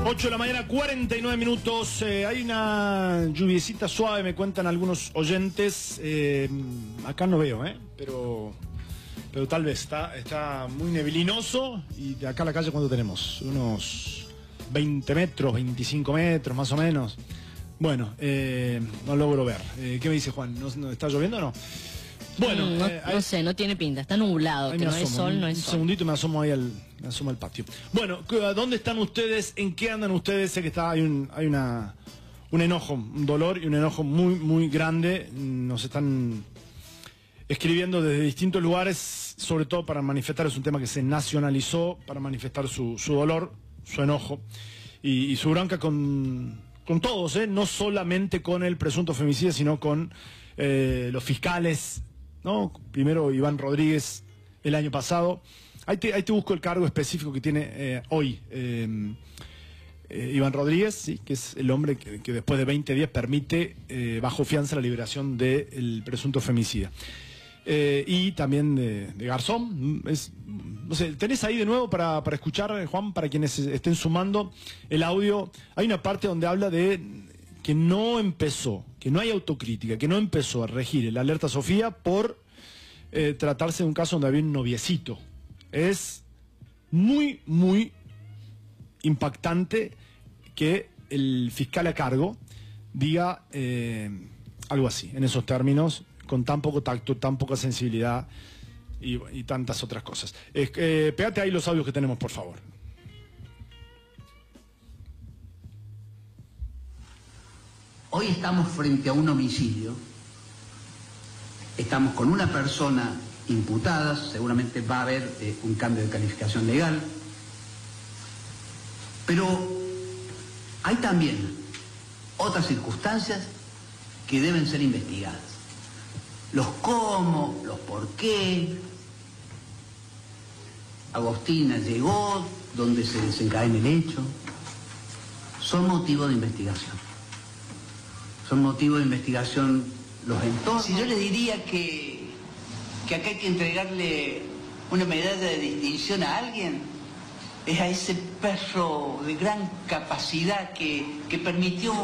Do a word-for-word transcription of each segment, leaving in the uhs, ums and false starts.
ocho de la mañana, cuarenta y nueve minutos. Eh, hay una lluviecita suave, me cuentan algunos oyentes. Eh, acá no veo, ¿eh? Pero, pero tal vez está, está muy neblinoso. Y de acá a la calle, ¿cuánto tenemos? Unos veinte metros, veinticinco metros más o menos. Bueno, eh, no logro ver. Eh, ¿Qué me dice Juan? ¿No, no está lloviendo o no? Bueno, mm, no, eh, no sé, no tiene pinta, está nublado, que no asomo, es sol, no es un sol. Un segundito y me asomo ahí al, me asomo al patio. Bueno, ¿dónde están ustedes? ¿En qué andan ustedes? Sé que está, hay un, hay una, un enojo, un dolor y un enojo muy, muy grande. Nos están escribiendo desde distintos lugares, sobre todo para manifestar, es un tema que se nacionalizó, para manifestar su, su dolor, su enojo y, y su bronca con, con todos, ¿eh? No solamente con el presunto femicida, sino con eh, los fiscales, ¿no? Primero Iván Rodríguez el año pasado. Ahí te, ahí te busco el cargo específico que tiene eh, hoy eh, eh, Iván Rodríguez, ¿sí? Que es el hombre que, que después de veinte días permite eh, bajo fianza la liberación del presunto femicida. Eh, y también de, de Garzón. Es, no sé, tenés ahí de nuevo para, para escuchar, Juan, para quienes estén sumando el audio. Hay una parte donde habla de que no empezó, que no hay autocrítica, que no empezó a regir el Alerta Sofía por eh, tratarse de un caso donde había un noviecito. Es muy, muy impactante que el fiscal a cargo diga eh, algo así, en esos términos, con tan poco tacto, tan poca sensibilidad y, y tantas otras cosas. Eh, eh, pégate ahí los audios que tenemos, por favor. Hoy estamos frente a un homicidio, estamos con una persona imputada, seguramente va a haber eh, un cambio de calificación legal, pero hay también otras circunstancias que deben ser investigadas. Los cómo, los por qué. Agostina llegó, donde se desencadena el hecho, son motivo de investigación. Son motivo de investigación los entornos. Si yo le diría que, que acá hay que entregarle una medalla de distinción a alguien, es a ese perro de gran capacidad que, que permitió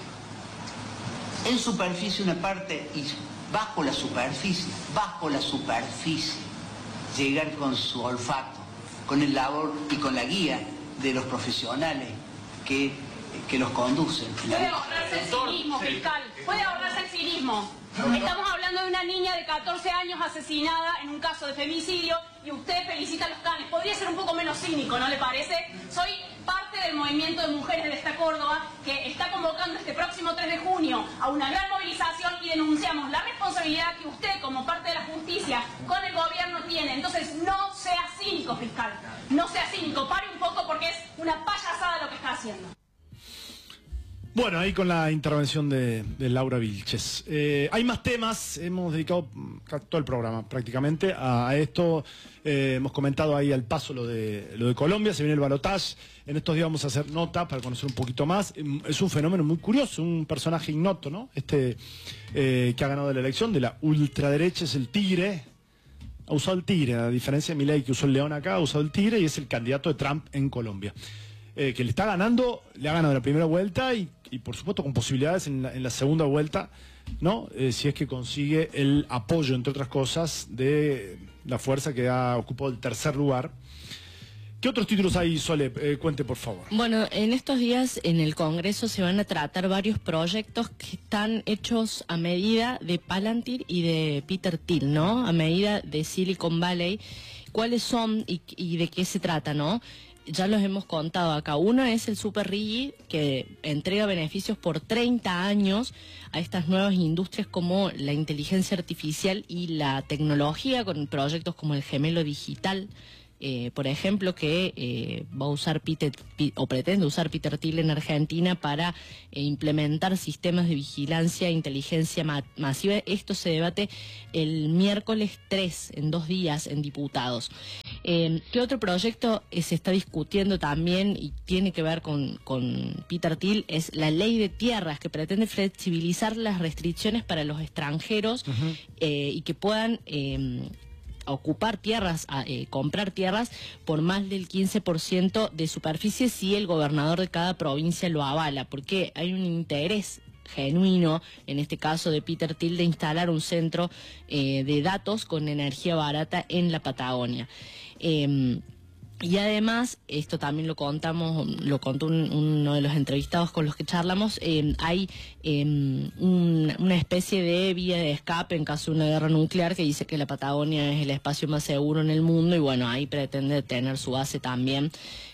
en superficie una parte y bajo la superficie, bajo la superficie, llegar con su olfato, con el labor y con la guía de los profesionales que, que los conducen. Puede ahorrarse el cinismo, fiscal, puede ahorrarse el cinismo. Estamos hablando de una niña de catorce años asesinada en un caso de femicidio y usted felicita a los canes. Podría ser un poco menos cínico, ¿no le parece? Soy parte del movimiento de mujeres de esta Córdoba que está convocando este próximo tres de junio a una gran movilización y denunciamos la responsabilidad que usted como parte de la justicia con el gobierno tiene. Entonces no sea cínico, fiscal, no sea cínico, pare un poco porque es una payasada lo que está haciendo. Bueno, ahí con la intervención de, de Laura Vilches. Eh, hay más temas, hemos dedicado todo el programa prácticamente a, a esto. Eh, hemos comentado ahí al paso lo de, lo de Colombia, se viene el balotaje. En estos días vamos a hacer nota para conocer un poquito más. Es un fenómeno muy curioso, un personaje ignoto, ¿no? Este eh, que ha ganado la elección de la ultraderecha es el Tigre. Ha usado el Tigre, a diferencia de Milei que usó el León acá, ha usado el Tigre y es el candidato de Trump en Colombia. Eh, que le está ganando, le ha ganado la primera vuelta y, y por supuesto con posibilidades en la, en la segunda vuelta, ¿no? Eh, si es que consigue el apoyo, entre otras cosas, de la fuerza que ha ocupado el tercer lugar. ¿Qué otros títulos hay, Sole? Eh, cuente, por favor. Bueno, en estos días en el Congreso se van a tratar varios proyectos que están hechos a medida de Palantir y de Peter Thiel, ¿no? A medida de Silicon Valley. ¿Cuáles son y, y de qué se trata, no? Ya los hemos contado acá. Uno es el Super Rigi, que entrega beneficios por treinta años a estas nuevas industrias como la inteligencia artificial y la tecnología, con proyectos como el gemelo digital, eh, por ejemplo, que eh, va a usar Peter, o pretende usar Peter Thiel en Argentina para eh, implementar sistemas de vigilancia e inteligencia ma masiva. Esto se debate el miércoles tres, en dos días, en diputados. Eh, ¿Qué otro proyecto eh, se está discutiendo también y tiene que ver con, con Peter Thiel? Es la ley de tierras, que pretende flexibilizar las restricciones para los extranjeros uh-huh. eh, y que puedan... Eh, a ocupar tierras, a eh, comprar tierras por más del quince por ciento de superficie si el gobernador de cada provincia lo avala, porque hay un interés genuino, en este caso de Peter Thiel, de instalar un centro eh, de datos con energía barata en la Patagonia. Eh, Y además, esto también lo contamos, lo contó un, uno de los entrevistados con los que charlamos, eh, hay eh, un, una especie de vía de escape en caso de una guerra nuclear que dice que la Patagonia es el espacio más seguro en el mundo y bueno, ahí pretende tener su base también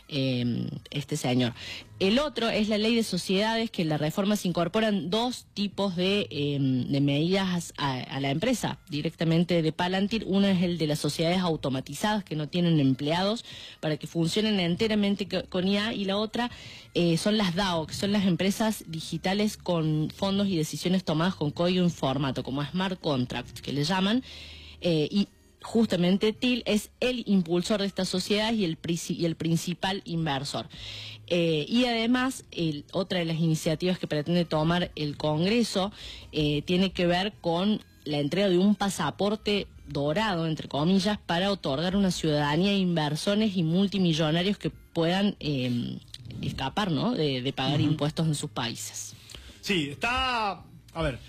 eh, este señor. El otro es la ley de sociedades, que en la reforma se incorporan dos tipos de, eh, de medidas a, a la empresa, directamente de Palantir. Uno es el de las sociedades automatizadas que no tienen empleados para que funcionen enteramente con I A, y la otra eh, son las D A O, que son las empresas digitales con fondos y decisiones tomadas con código en formato, como Smart Contracts, que le llaman, eh, y justamente Thiel es el impulsor de estas sociedades y el, y el principal inversor. Eh, y además, el, otra de las iniciativas que pretende tomar el Congreso eh, tiene que ver con la entrega de un pasaporte dorado, entre comillas, para otorgar una ciudadanía a inversores y multimillonarios que puedan eh, escapar, ¿no?, de, de pagar uh-huh. impuestos en sus países. Sí, está... A ver,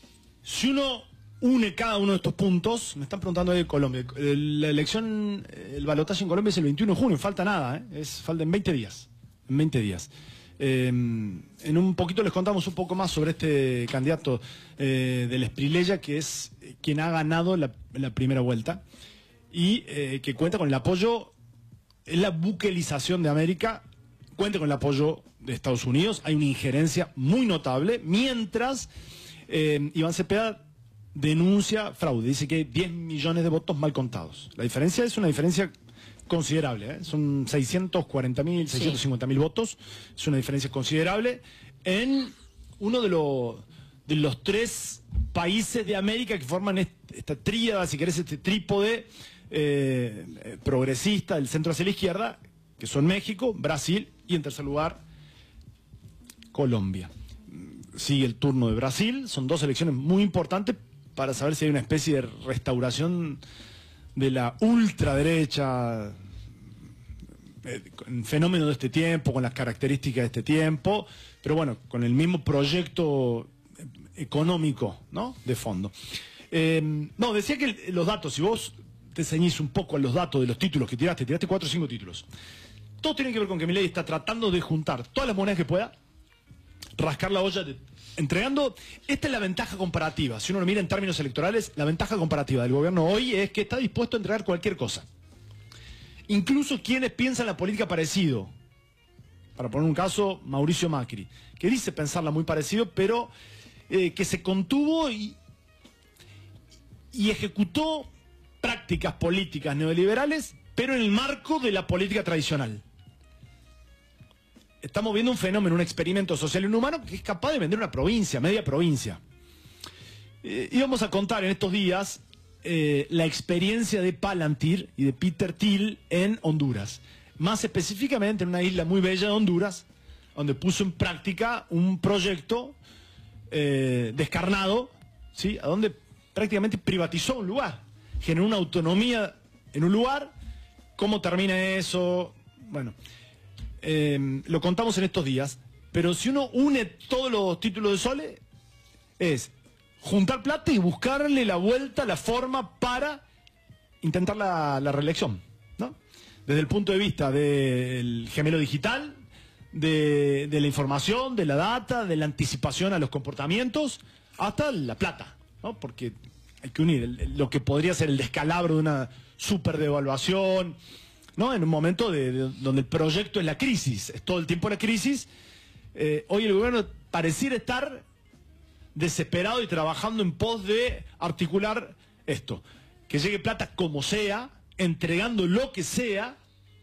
si uno une cada uno de estos puntos, me están preguntando de Colombia, la elección, el balotaje en Colombia es el veintiuno de junio, falta nada, ¿eh? es, faltan veinte días. En veinte días. Eh, en un poquito les contamos un poco más sobre este candidato eh, del Espriella, que es quien ha ganado la, la primera vuelta y eh, que cuenta con el apoyo, es la buquelización de América, cuenta con el apoyo de Estados Unidos, hay una injerencia muy notable, mientras eh, Iván Cepeda denuncia fraude, dice que hay diez millones de votos mal contados. La diferencia es una diferencia considerable, ¿eh? Son seiscientos cuarenta mil, seiscientos cincuenta mil sí. votos, es una diferencia considerable en uno de, lo, de los tres países de América que forman este, esta tríada, si querés, este trípode eh, progresista del centro hacia la izquierda, que son México, Brasil y en tercer lugar Colombia. Sigue el turno de Brasil, son dos elecciones muy importantes para saber si hay una especie de restauración de la ultraderecha, eh, un fenómeno de este tiempo, con las características de este tiempo, pero bueno, con el mismo proyecto económico, ¿no?, de fondo. Eh, no, decía que los datos, si vos te ceñís un poco a los datos de los títulos que tiraste, tiraste cuatro o cinco títulos, todo tiene que ver con que Milei está tratando de juntar todas las monedas que pueda, rascar la olla, de, entregando, esta es la ventaja comparativa, si uno lo mira en términos electorales, la ventaja comparativa del gobierno hoy es que está dispuesto a entregar cualquier cosa. Incluso quienes piensan la política parecido, para poner un caso, Mauricio Macri, que dice pensarla muy parecido, pero eh, que se contuvo y, y ejecutó prácticas políticas neoliberales, pero en el marco de la política tradicional. Estamos viendo un fenómeno, un experimento social inhumano que es capaz de vender una provincia, media provincia. Eh, íbamos a contar en estos días eh, la experiencia de Palantir y de Peter Thiel en Honduras. Más específicamente en una isla muy bella de Honduras, donde puso en práctica un proyecto eh, descarnado, ¿sí?, a donde prácticamente privatizó un lugar, generó una autonomía en un lugar. ¿Cómo termina eso? Bueno... Eh, lo contamos en estos días, pero si uno une todos los títulos de Sole, es juntar plata y buscarle la vuelta, la forma para intentar la, la reelección, ¿no? Desde el punto de vista del gemelo digital, de, de la información, de la data, de la anticipación a los comportamientos, hasta la plata, ¿no? Porque hay que unir el, lo que podría ser el descalabro de una superdevaluación, ¿no?, en un momento de, de, donde el proyecto es la crisis, es todo el tiempo la crisis. Eh, hoy el gobierno pareciera estar desesperado y trabajando en pos de articular esto, que llegue plata como sea, entregando lo que sea,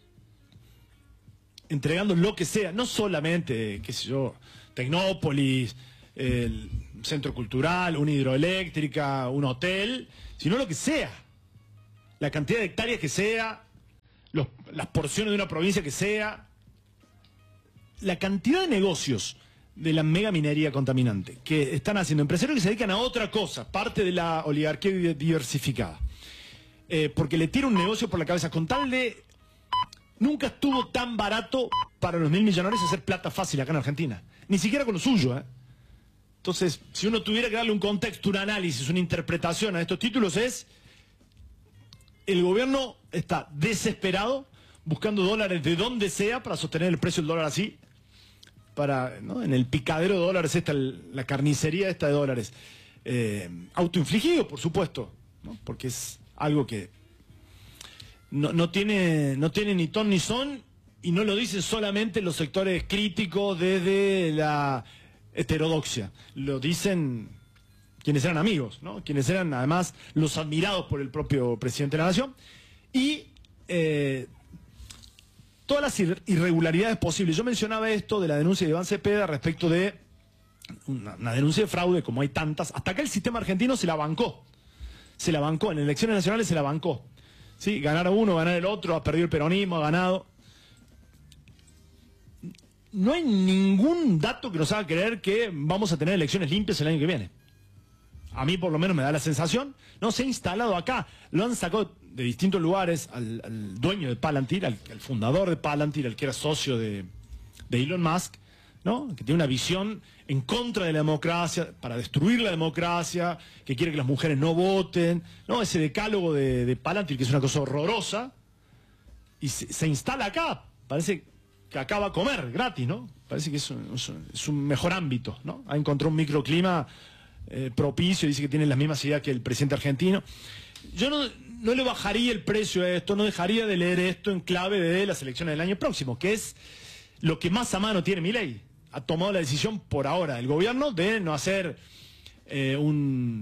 entregando lo que sea, no solamente, qué sé yo, Tecnópolis, el centro cultural, una hidroeléctrica, un hotel, sino lo que sea, la cantidad de hectáreas que sea, Los, las porciones de una provincia que sea, la cantidad de negocios de la mega minería contaminante que están haciendo empresarios que se dedican a otra cosa, parte de la oligarquía diversificada. eh, porque le tira un negocio por la cabeza con tal de... Nunca estuvo tan barato para los mil millonarios hacer plata fácil acá en Argentina. Ni siquiera con lo suyo, ¿eh? Entonces, si uno tuviera que darle un contexto, un análisis, una interpretación a estos títulos es... El gobierno está desesperado, buscando dólares de donde sea para sostener el precio del dólar así. Para, ¿no? En el picadero de dólares, esta, la carnicería esta de dólares. Eh, autoinfligido, por supuesto, ¿no? Porque es algo que... No, no, tiene, no tiene ni ton ni son, y no lo dicen solamente los sectores críticos desde la heterodoxia. Lo dicen quienes eran amigos, ¿no? Quienes eran además los admirados por el propio presidente de la Nación. Y eh, todas las ir irregularidades posibles. Yo mencionaba esto de la denuncia de Iván Cepeda respecto de una, una denuncia de fraude, como hay tantas. Hasta acá el sistema argentino se la bancó. Se la bancó. En elecciones nacionales se la bancó. Sí, ganar a uno, ganar el otro, ha perdido el peronismo, ha ganado. No hay ningún dato que nos haga creer que vamos a tener elecciones limpias el año que viene. A mí por lo menos me da la sensación. No se ha instalado acá. Lo han sacado de distintos lugares al, al dueño de Palantir, al, al fundador de Palantir, al que era socio de, de Elon Musk, ¿no? Que tiene una visión en contra de la democracia, para destruir la democracia, que quiere que las mujeres no voten, ¿no? Ese decálogo de, de Palantir, que es una cosa horrorosa, y se, se instala acá. Parece que acá va a comer gratis, ¿no? Parece que es un, es un mejor ámbito, ¿no? Ha encontrado un microclima eh, propicio, dice que tiene las mismas ideas que el presidente argentino. Yo no, no le bajaría el precio a esto, no dejaría de leer esto en clave de las elecciones del año próximo, que es lo que más a mano tiene Milei. Ha tomado la decisión por ahora el gobierno de no hacer eh, un,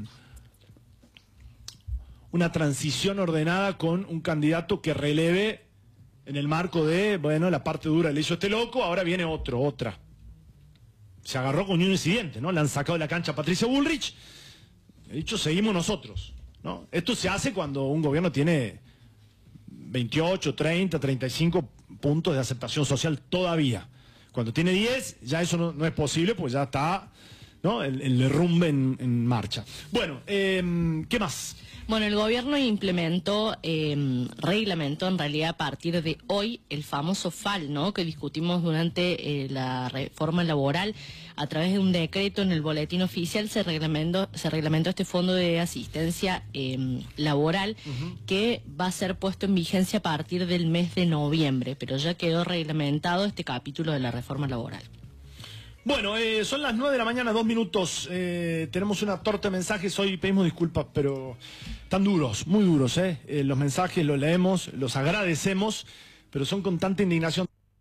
una transición ordenada con un candidato que releve en el marco de, bueno, la parte dura le hizo este loco, ahora viene otro, otra. Se agarró con un incidente, ¿no? Le han sacado de la cancha a Patricia Bullrich. He dicho, seguimos nosotros, ¿no? Esto se hace cuando un gobierno tiene veintiocho, treinta, treinta y cinco puntos de aceptación social todavía. Cuando tiene diez, ya eso no, no es posible, pues ya está, ¿no? el, el derrumbe en, en marcha. Bueno, eh, ¿qué más? Bueno, el gobierno implementó, eh, reglamentó en realidad a partir de hoy el famoso F A L, ¿no? Que discutimos durante eh, la reforma laboral. A través de un decreto en el boletín oficial se reglamentó, se reglamentó este fondo de asistencia eh, laboral uh-huh. que va a ser puesto en vigencia a partir del mes de noviembre, pero ya quedó reglamentado este capítulo de la reforma laboral. Bueno, eh, son las nueve de la mañana, dos minutos. Eh, tenemos una torta de mensajes. Hoy pedimos disculpas, pero están duros, muy duros. ¿eh? Eh, los mensajes los leemos, los agradecemos, pero son con tanta indignación.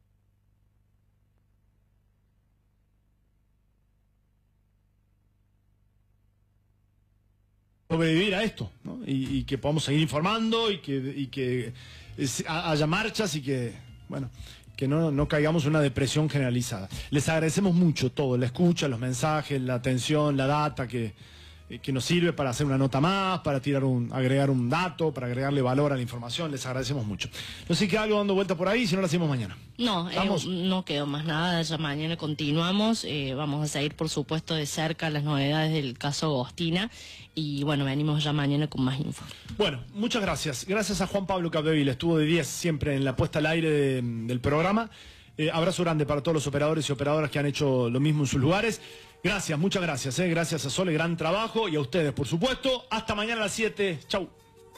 Sobrevivir a esto, ¿no? y, y que podamos seguir informando y que, y que es, haya marchas y que, bueno... que no, no caigamos en una depresión generalizada. Les agradecemos mucho todo, la escucha, los mensajes, la atención, la data que, que nos sirve para hacer una nota más, para tirar un, agregar un dato, para agregarle valor a la información. Les agradecemos mucho. No sé si queda algo dando vuelta por ahí, si no lo hacemos mañana. No, eh, no quedó más nada, ya mañana continuamos. Eh, vamos a seguir, por supuesto, de cerca las novedades del caso Agostina. Y bueno, venimos ya mañana con más info. Bueno, muchas gracias. Gracias a Juan Pablo Capdevila, estuvo de diez siempre en la puesta al aire de, del programa. Eh, abrazo grande para todos los operadores y operadoras que han hecho lo mismo en sus lugares. Gracias, muchas gracias. Eh. Gracias a Sole, gran trabajo. Y a ustedes, por supuesto. Hasta mañana a las siete. Chau.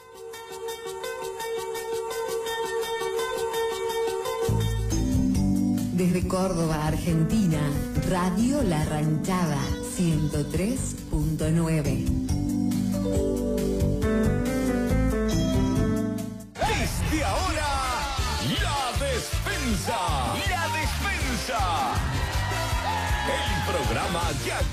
Desde Córdoba, Argentina, Radio La Ranchada, ciento tres punto nueve. Desde ahora, La Despensa. La Despensa. El programa que